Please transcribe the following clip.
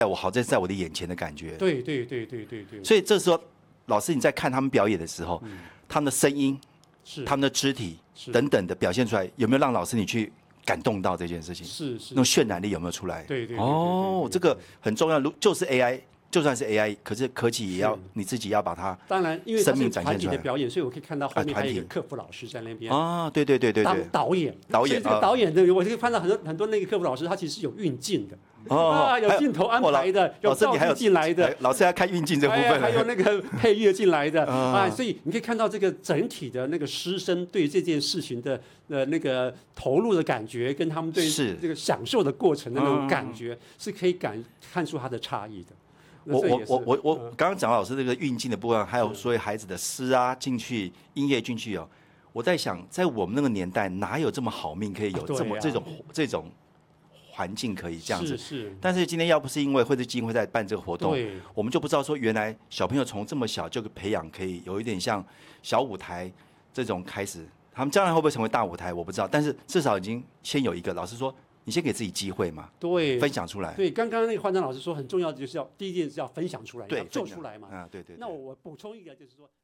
我好在我的眼前的感觉。 对。 所以这时候，老师你在看他们表演的时候，他们的声音、他们的肢体等等的表现出来，有没有让老师你去感动到这件事情？ 是那种渲染力有没有出来？ 对。 这个很重要。就是 AI， 就算是 AI， 可是科技也要你自己要把它当然，因为生命它是团展现出来。 体的表演，所以我可以看到后面还有一个客服老师在那边对， 当导演。所以这个导演的，我就看到很多那个客服老师，他其实是有运镜的。有镜头安排的，有道具进来的， 老师要看运镜这部分， 还有那个配乐进来的所以你可以看到这个整体的那个师生对这件事情的那个投入的感觉，跟他们对这个享受的过程的那种感觉，是可以看出它的差异的。 我刚刚讲到老师这个运镜的部分，还有所有孩子的诗啊进去，音乐进去我在想，在我们那个年代，哪有这么好命可以有这种环境可以这样子？ 是。 但是今天要不是因为惠智基金会在办这个活动，我们就不知道说原来小朋友从这么小就培养，可以有一点像小舞台这种开始。他们将来会不会成为大舞台，我不知道。但是至少已经先有一个老师说，你先给自己机会嘛， 对， 分享出来。 对，刚刚那个焕章老师说，很重要的就是第一件是要分享出来，要做出来嘛。 对。 那我补充一个，就是说。